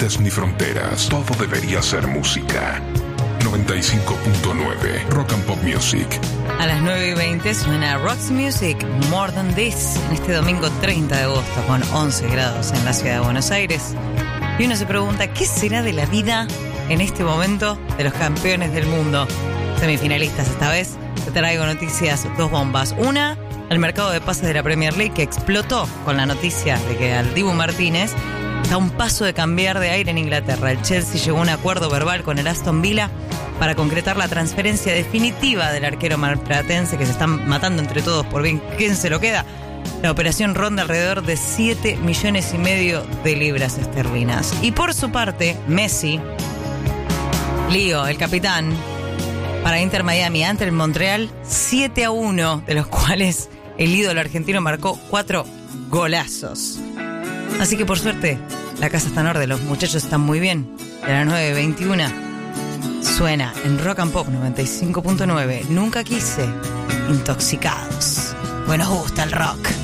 límites ni fronteras. Todo debería ser música. 95.9 Rock and Pop Music. A las 9:20 suena Roxy Music, More Than This, en este domingo 30 de agosto, con 11 grados en la ciudad de Buenos Aires. Y uno se pregunta, ¿qué será de la vida en este momento de los campeones del mundo? Semifinalistas esta vez. Te traigo noticias, dos bombas. Una, el mercado de pases de la Premier League, que explotó con la noticia de que al Dibu Martínez está a un paso de cambiar de aire en Inglaterra. El Chelsea llegó a un acuerdo verbal con el Aston Villa para concretar la transferencia definitiva del arquero marplatense, que se están matando entre todos por bien quién se lo queda. La operación ronda alrededor de 7,5 millones de libras esterlinas. Y por su parte, Messi, Lío, el capitán, para Inter Miami ante el Montreal, 7-1, de los cuales el ídolo argentino marcó 4 golazos. Así que por suerte, la casa está en orden, los muchachos están muy bien. Y a las 9:21 suena en Rock and Pop 95.9. Nunca quise, Intoxicados. Pues nos gusta el rock.